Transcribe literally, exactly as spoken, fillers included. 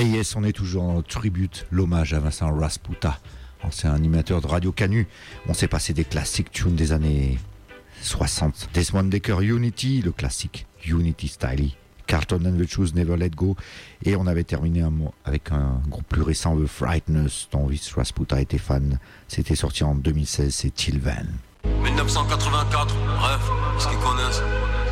Et yes, on est toujours en tribute, l'hommage à Vincent Rasputa, ancien animateur de Radio Canu. On s'est passé des classiques tunes des années soixante. Desmond Dekker, Unity, le classique Unity Style. Carlton and the Shoes, Never Let Go. Et on avait terminé un, avec un groupe plus récent, The Frighteners, dont Vince Rasputa était fan. C'était sorti en deux mille seize, c'est Till Van. mille neuf cent quatre-vingt-quatre, bref, ce qu'ils connaissent.